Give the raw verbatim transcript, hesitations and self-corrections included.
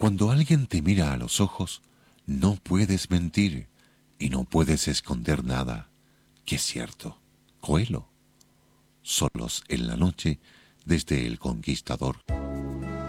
Cuando alguien te mira a los ojos, no puedes mentir y no puedes esconder nada, que es cierto. Coelho. Solos en la noche desde El Conquistador.